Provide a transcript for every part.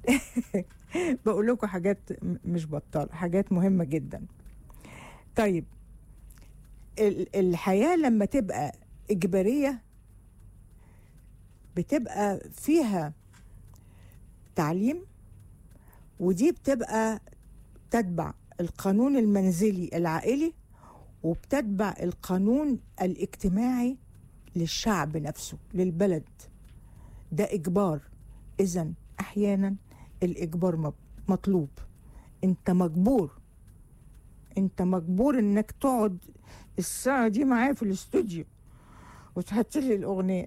بقول لكم حاجات مش بطال، حاجات مهمة جدا. طيب، الحياة لما تبقى إجبارية بتبقى فيها تعليم، ودي بتبقى تتبع القانون المنزلي العائلي، وبتتبع القانون الاجتماعي للشعب نفسه، للبلد. ده إجبار. إذن أحيانا الإجبار مطلوب. أنت مجبور إنك تقعد الساعة دي معايا في الاستوديو وتحط لي الأغنية.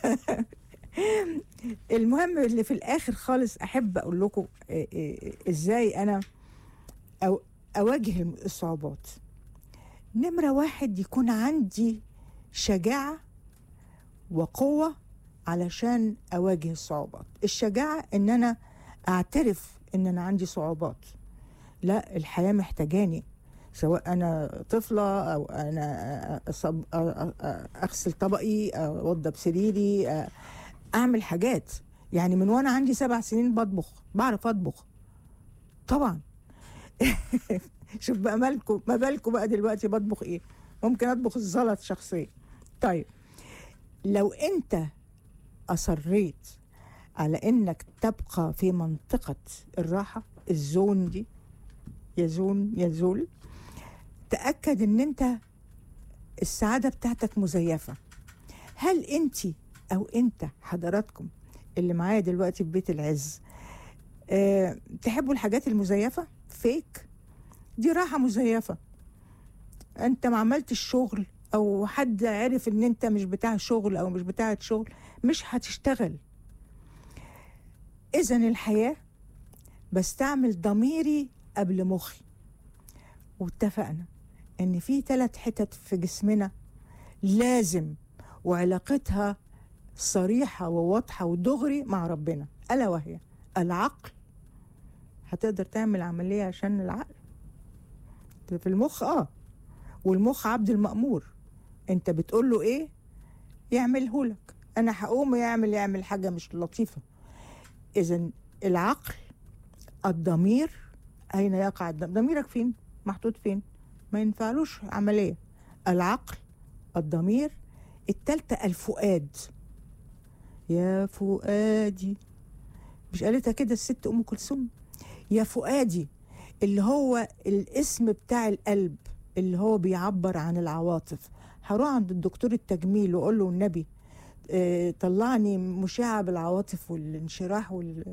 المهم اللي في الآخر خالص أحب أقول لكم إزاي أنا أواجه الصعوبات. نمرة 1، يكون عندي شجاعة وقوة علشان أواجه الصعوبات. الشجاعة إن أنا أعترف إن أنا عندي صعوبات. لا، الحياة محتاجاني، سواء أنا طفلة أو أنا أغسل طبقي، أوضب سريري، أعمل حاجات. يعني من وأنا عندي 7 سنين بعرف أطبخ طبعا. شوف بقى ما بالكم بقى دلوقتي بطبخ إيه؟ ممكن أطبخ الزلط شخصيا. طيب، لو أنت أصريت على إنك تبقى في منطقة الراحة، الزون دي، يزول، تأكد إن أنت السعادة بتاعتك مزيفة. هل أنت حضراتكم اللي معايا دلوقتي في بيت العز تحبوا الحاجات المزيفة؟ فيك، دي راحة مزيفة. أنت ما عملتش شغل، أو حد عرف إن أنت مش بتاع شغل أو مش بتاعة شغل، مش هتشتغل. إذن الحياة بستعمل ضميري قبل مخي. واتفقنا إن في 3 حتت في جسمنا لازم، وعلاقتها صريحة وواضحة ودغري مع ربنا، ألا وهي العقل. هتقدر تعمل عملية عشان العقل في المخ؟ والمخ عبد المأمور. انت بتقول له ايه يعمله لك. انا هقوم يعمل حاجة مش لطيفة. اذن العقل، الضمير، اين يقع ضميرك؟ فين محطوط؟ فين؟ ما ينفعلوش عملية. العقل، الضمير. التالتة الفؤاد. يا فؤادي، مش قالتها كده الست أم كلثوم؟ يا فؤادي، اللي هو الاسم بتاع القلب، اللي هو بيعبر عن العواطف. هروح عند الدكتور التجميل وأقول له النبي طلعني مشعة بالعواطف والانشراح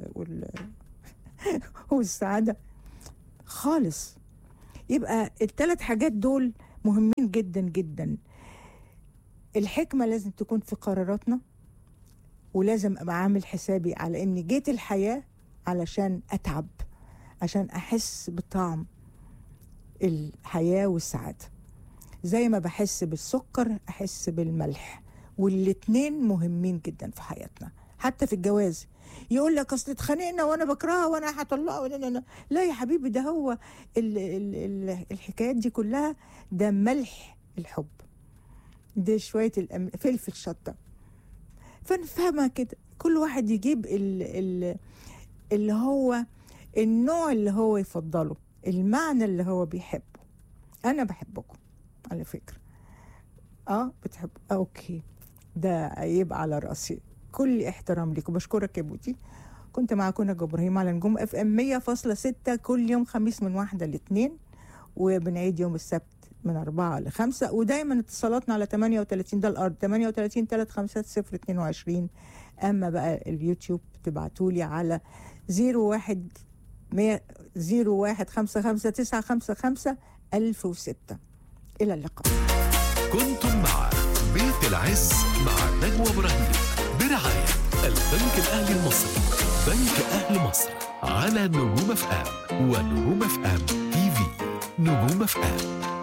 والسعادة خالص. يبقى ال3 حاجات دول مهمين جدا جدا. الحكمة لازم تكون في قراراتنا، ولازم أبقى عامل حسابي على إني جيت الحياة علشان أتعب، عشان أحس بطعم الحياة والسعادة. زي ما بحس بالسكر أحس بالملح، والاتنين مهمين جدا في حياتنا. حتى في الجواز يقول لك أصل اتخانقنا وأنا بكرهها وأنا هطلقها. لا يا حبيبي، ده هو الحكايات دي كلها ده ملح الحب، ده شوية فلفل شطة. فنفهمها كده، كل واحد يجيب اللي هو النوع اللي هو يفضله، المعنى اللي هو بيحبه. أنا بحبكم على فكرة. بتحب؟ أوكي، ده يبقى على رأسي. كل احترام لكم. بشكرك يا بوتي. كنت معكم نجوى إبراهيم على نجوم FM 100.6 كل يوم خميس من 1 ل2، وبنعيد يوم السبت من 4 ل5. ودايما اتصالاتنا على 38، ده الأرض 38 350 22. أما بقى اليوتيوب تبعتولي على 01 55 955 1006. إلى اللقاء. كنتم مع بيت العز مع نجوى إبراهيم برعاية البنك الأهلي المصري، بنك أهل مصر، على نجوم FM ونجوم FM TV. نجوم FM